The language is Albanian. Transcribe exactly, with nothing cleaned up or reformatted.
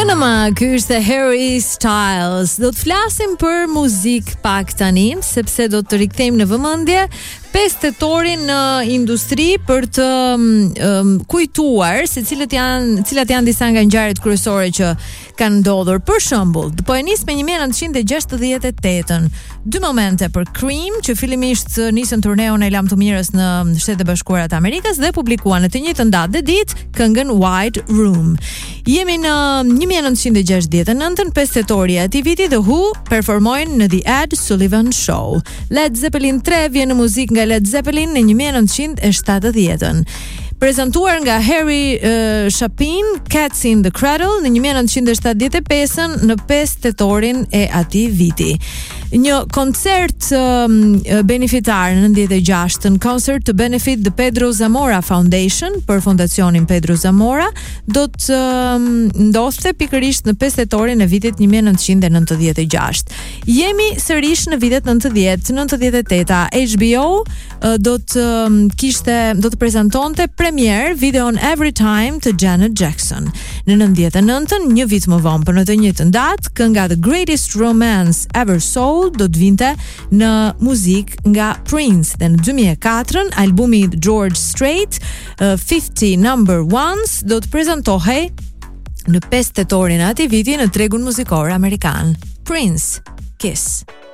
Cinema, ky është Harry Styles. Do të flasim për muzikë pak tani, sepse do të rikthejmë në vëmendje pesë tetorin në industri për të um, kujtuar se cilët janë, cilat janë disa nga ngjarjet kryesore që kanë ndodhur. Për shembull, po e nis me një mijë e nëntëqind e gjashtëdhjetë e tetën. Dy momente për Cream, që fillimisht nisën turneun e Lam të Mirës në Shtetet e Bashkuara të Amerikës dhe publikuan në të njëjtën datë dhe ditë këngën White Room. Jemi në një mijë e nëntëqind e gjashtëdhjetë e nëntën, pesë tetori e atij viti, The Who performojnë në The Ed Sullivan Show. Led Zeppelin tre vjen në muzikë nga Led Zeppelin në një mijë e nëntëqind e shtatëdhjetën. Prezantuar nga Harry uh, Chapin, Cats in the Cradle në një mijë e nëntëqind e shtatëdhjetë e pesën në pesë tetorin e atij viti. Një koncert um, benefitar në nëntëdhjetë e gjashtën, Concert to Benefit the Pedro Zamora Foundation për Fondacionin Pedro Zamora, do të um, ndodhte pikërisht në pesë tetorin e vitit një mijë e nëntëqind e nëntëdhjetë e gjashtë. Jemi sërish në vitet nëntëdhjetë, nëntëdhjetë e teta. H B O uh, do të um, kishte do të prezantonte premier videon Every Time të Janet Jackson. Në nëntëdhjetë e nëntën, një vit më vonë, për në të njëjtën datë, kënga The Greatest Romance Ever Sold do të vinte në muzikë nga Prince, dhe në dy mijë e katër albumi George Strait, uh, fifty Number Ones, do të prezantohej në pesë tetorin e atij viti në tregun muzikor amerikan. Prince, Kiss.